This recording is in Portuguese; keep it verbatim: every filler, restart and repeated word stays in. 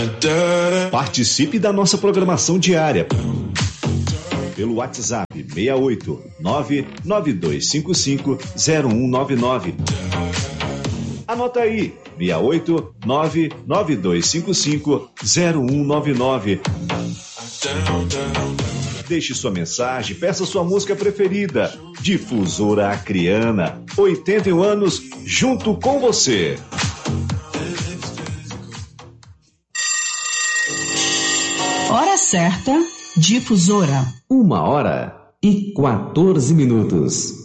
Participe da nossa programação diária pelo WhatsApp seis oito nove nove dois cinco cinco zero um nove nove. Anota aí, seis oito nove nove dois cinco cinco zero um nove nove. Deixe sua mensagem, peça sua música preferida. Difusora Acreana, oitenta e um anos junto com você. Hora certa, Difusora. Uma hora e quatorze minutos.